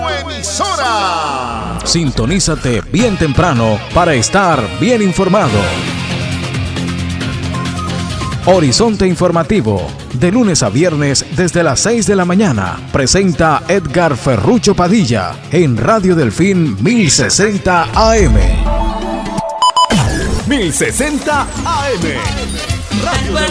Emisora. Sintonízate bien temprano para estar bien informado. Horizonte Informativo, de lunes a viernes desde las 6 de la mañana, presenta Edgar Ferrucho Padilla en Radio Delfín 1060 AM. 1060 AM. Radio